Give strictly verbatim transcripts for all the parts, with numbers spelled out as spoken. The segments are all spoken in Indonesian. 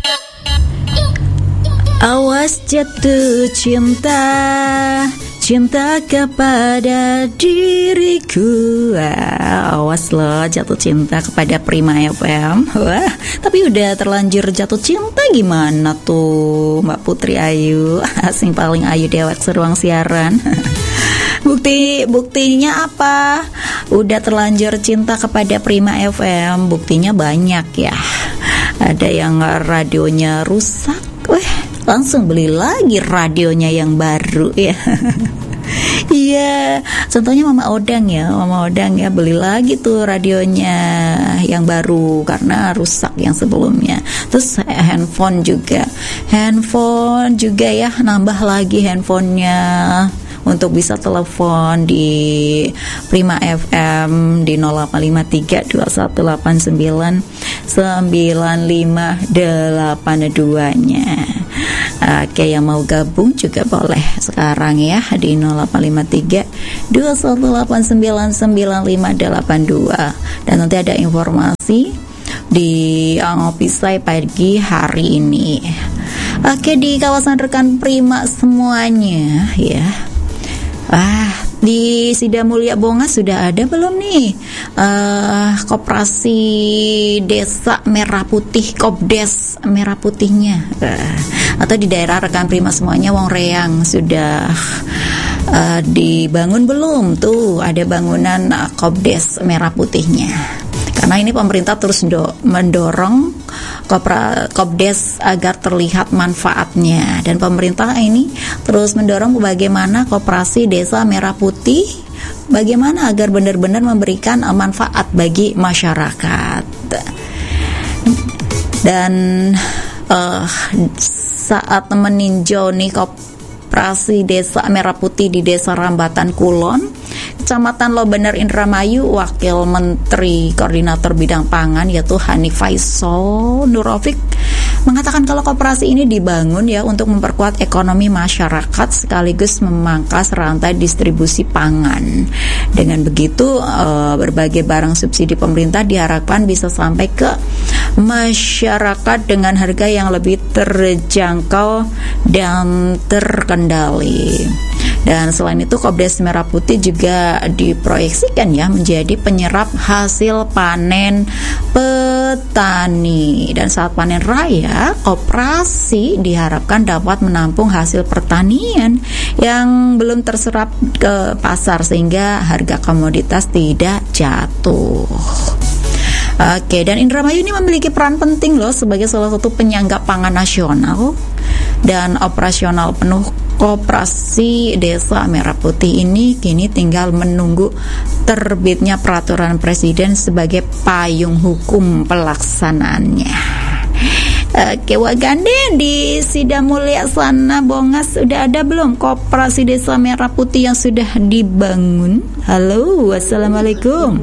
Awas jatuh cinta, cinta kepada diriku. Wah, awas loh jatuh cinta kepada Prima F M. Wah, tapi udah terlanjur jatuh cinta gimana tuh Mbak Putri Ayu? Asing paling ayu dewek seruang siaran. Bukti buktinya apa? Udah terlanjur cinta kepada Prima F M. Buktinya banyak ya. Ada yang radionya rusak, weh, langsung beli lagi radionya yang baru ya. Iya, contohnya Mama Odang ya, Mama Odang ya beli lagi tuh radionya yang baru karena rusak yang sebelumnya. Terus handphone juga, handphone juga ya nambah lagi handphonenya untuk bisa telepon di Prima F M di nol delapan lima tiga dua satu delapan sembilan sembilan lima delapan dua nya. Oke, yang mau gabung juga boleh sekarang ya di nol delapan lima tiga dua satu delapan sembilan sembilan lima delapan dua. Dan nanti ada informasi di Ngopisai pagi hari ini. Oke, di kawasan rekan Prima semuanya ya. Ah, di Sidamulya Bongas sudah ada belum nih uh, Koperasi Desa Merah Putih, Kopdes Merah Putihnya, uh, atau di daerah rekan Prima semuanya Wong Reang sudah uh, dibangun belum tuh ada bangunan uh, Kopdes Merah Putihnya? Karena ini pemerintah terus do- mendorong Kopra, Kopdes agar terlihat manfaatnya, dan pemerintah ini terus mendorong bagaimana Koperasi Desa Merah Putih, bagaimana agar benar-benar memberikan manfaat bagi masyarakat. Dan uh, saat meninjau nih Koperasi Desa Merah Putih di Desa Rambatan Kulon, Kecamatan Lobener Indramayu, Wakil Menteri Koordinator Bidang Pangan yaitu Hanif Faisal Nurofik mengatakan kalau koperasi ini dibangun ya untuk memperkuat ekonomi masyarakat sekaligus memangkas rantai distribusi pangan. Dengan begitu uh, berbagai barang subsidi pemerintah diharapkan bisa sampai ke masyarakat dengan harga yang lebih terjangkau dan terkendali. Dan selain itu Kopdes Merah Putih juga diproyeksikan ya menjadi penyerap hasil panen petani. Dan saat panen raya, koperasi diharapkan dapat menampung hasil pertanian yang belum terserap ke pasar sehingga harga komoditas tidak jatuh. Oke, dan Indramayu ini memiliki peran penting loh sebagai salah satu penyangga pangan nasional dan operasional penuh. Koperasi Desa Merah Putih ini kini tinggal menunggu terbitnya peraturan presiden sebagai payung hukum pelaksanaannya. Oke, Wagande di Sidamulya sana Bongas sudah ada belum Koperasi Desa Merah Putih yang sudah dibangun? Halo, wassalamualaikum.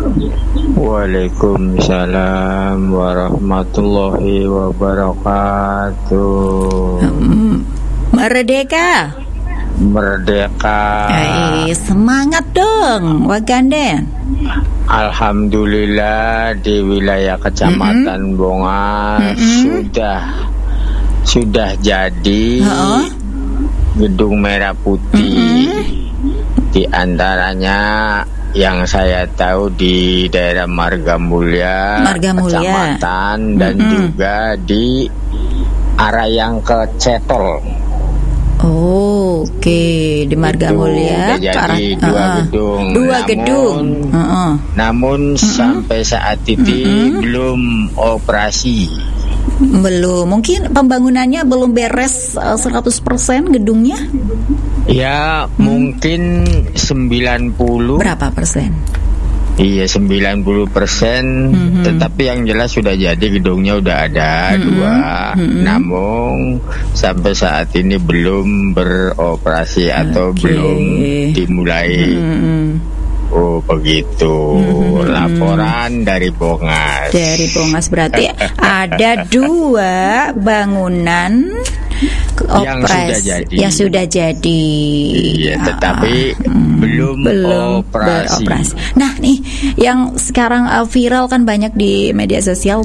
Waalaikumsalam warahmatullahi wabarakatuh. Hmm. Merdeka, Merdeka. Eh, semangat dong, Wagande. Alhamdulillah di wilayah Kecamatan mm-hmm. Bongas mm-hmm. sudah sudah jadi uh-oh. Gedung Merah Putih. Mm-hmm. Di antaranya yang saya tahu di daerah Marga Mulya, Marga Mulya. Kecamatan mm-hmm. dan juga di arah yang ke Cetol. Oh, oke, okay. Di Marga Mulya jadi arah, dua uh, gedung. Dua namun, gedung. Uh-uh. Namun uh-uh. sampai saat ini uh-uh. belum operasi. Belum. Mungkin pembangunannya belum beres uh, seratus persen gedungnya? Ya, hmm. mungkin sembilan puluh. Berapa persen? Iya, sembilan puluh persen, mm-hmm. tetapi yang jelas sudah jadi gedungnya udah ada mm-hmm. dua, mm-hmm. namun sampai saat ini belum beroperasi atau okay. belum dimulai. Mm-hmm. Oh begitu, mm-hmm. laporan dari Bongas. Dari Bongas berarti ada dua bangunan yang sudah jadi. Yang sudah jadi. Iya, tetapi hmm, belum, belum operasi. beroperasi. Nah, nih yang sekarang uh, viral kan banyak di media sosial tuh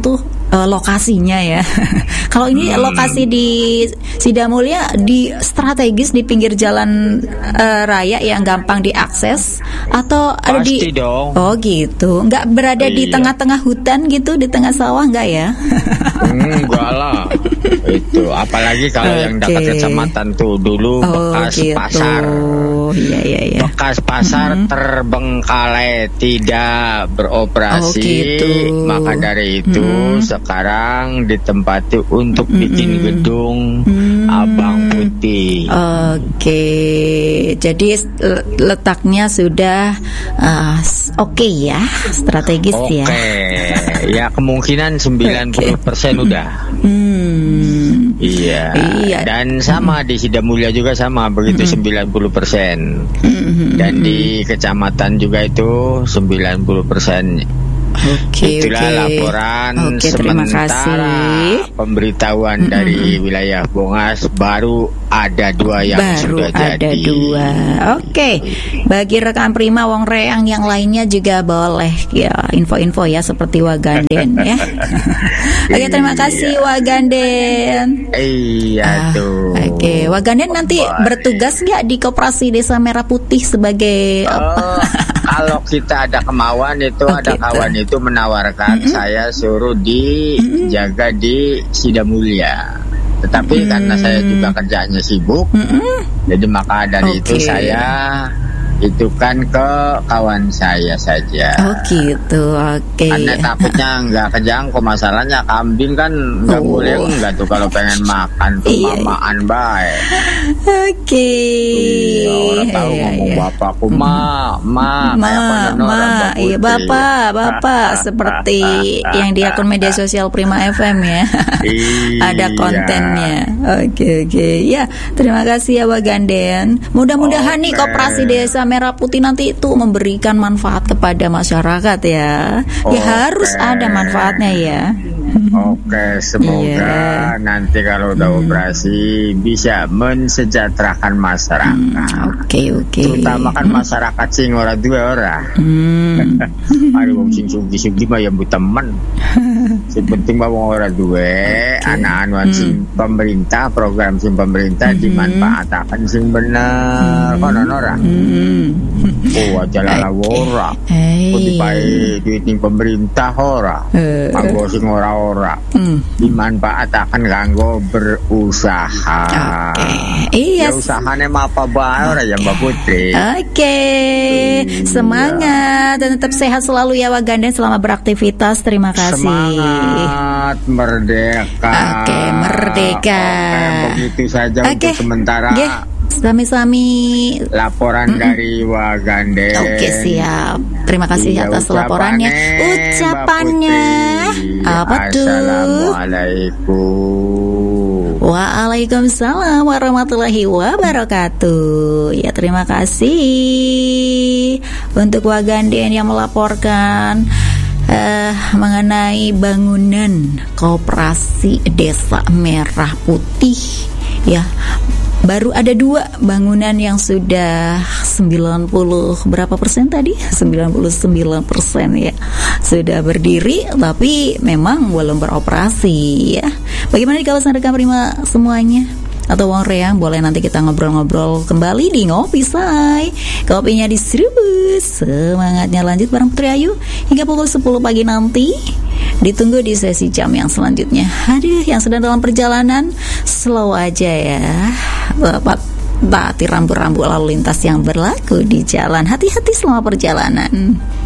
uh, lokasinya ya. Kalau ini hmm. lokasi di Sidamulya di strategis di pinggir jalan uh, raya yang gampang diakses atau Pasti ada di dong. Oh gitu, nggak berada iya. di tengah-tengah hutan gitu, di tengah sawah nggak ya? Enggak lah. Itu apalagi kalau okay. yang dekat kecamatan tuh dulu oh, bekas gitu. pasar. Iya iya iya. Bekas pasar mm-hmm. terbengkalai, tidak beroperasi. Oh, gitu. Maka dari itu mm-hmm. sekarang ditempati untuk mm-hmm. bikin gedung mm-hmm. Abang Putih. Oke. Jadi letaknya sudah uh, oke okay ya, strategis okay. ya. Oke. Ya kemungkinan sembilan puluh persen okay. udah. Hmm. Iya. iya. Dan sama di Sidamulya juga sama begitu mm-hmm. sembilan puluh persen. Mm-hmm. Dan di kecamatan juga itu sembilan puluh persen. Oke, Itulah oke. laporan Oke, terima sementara kasih. Pemberitahuan mm-hmm. dari wilayah Bongas baru ada dua yang baru sudah ada jadi. dua. Oke, bagi rekan Prima Wong Reang yang lainnya juga boleh ya info-info ya seperti Waganden ya. Oke, terima kasih Waganden. Iya ah, tuh. Oke, Waganden nanti Boleh. bertugas nggak di Koperasi Desa Merah Putih sebagai oh, apa? Kalau kita ada kemauan itu oh, ada gitu. kawan itu menawarkan mm-hmm. saya suruh dijaga mm-hmm. di Sidamulya. Tetapi mm-hmm. karena saya juga kerjaannya sibuk, mm-hmm. jadi maka dari okay. itu saya itu kan ke kawan saya saja. Oh gitu, oke. Okay. Karena takutnya nggak kejangkau, masalahnya kambing kan nggak oh. boleh nggak tuh kalau pengen makan tuh iya, mamaan iya. baik. Oke. Okay. Iya, orang tahu iya, ngomong iya. bapakku ma, ma, ma, ma, iya bapak, bapak seperti yang di akun media sosial Prima F M ya. Iya. Ada kontennya. Oke okay, oke. Okay. Ya, terima kasih ya Waganden. Mudah-mudahan okay. nih Koperasi Desa Merah Putih nanti itu memberikan manfaat kepada masyarakat ya. Okay. Ya harus ada manfaatnya ya. Oke, semoga yeah. nanti kalau udah hmm. operasi bisa mensejahterakan masyarakat. Oke, okay, oke. Okay. Terutama kan hmm. masyarakat sing ora duwe ora. Hmm. Ada wong sing sugih-sugih mah ya mbok temen. Sing penting mah wong ora duwe, okay. anak-anak hmm. sing pemerintah, program sing pemerintah hmm. dimanfaatkan sing bener. Hmm. Kono ora. Hmm. Oh, aja lala ora. Kok dipae duit ning pemerintah ora. Kanggo sing ora ora hmm. dimanfaatkan kanggo berusaha. Oke, iya. Ya usahane mah apa bae ora ya Mbak Putri. Oke, iya. Semangat dan tetap sehat selalu ya Waganden selama beraktivitas. Terima kasih. Semangat merdeka. Oke, merdeka. Oke, begitu saja okay. untuk sementara. Yeah. Sami-sami laporan mm-hmm. dari Waganden. Oke, siap. Terima kasih iya, atas laporannya. Ucapannya apa tuh? Assalamualaikum. Waalaikumsalam warahmatullahi wabarakatuh. Ya, terima kasih untuk Waganden yang melaporkan uh, mengenai bangunan Koperasi Desa Merah Putih. Ya, baru ada dua bangunan yang sudah sembilan puluh berapa persen tadi? sembilan puluh sembilan persen ya sudah berdiri, tapi memang belum beroperasi ya. Bagaimana di kawasan rekan Prima semuanya? Atau Wong Reang, boleh nanti kita ngobrol-ngobrol kembali di Ngopi Say. Kopinya diseruput, semangatnya lanjut bareng Putri Ayu hingga pukul sepuluh pagi nanti. Ditunggu di sesi jam yang selanjutnya. Aduh, yang sedang dalam perjalanan slow aja ya, Bapak taati rambu-rambu lalu lintas yang berlaku di jalan. Hati-hati selama perjalanan.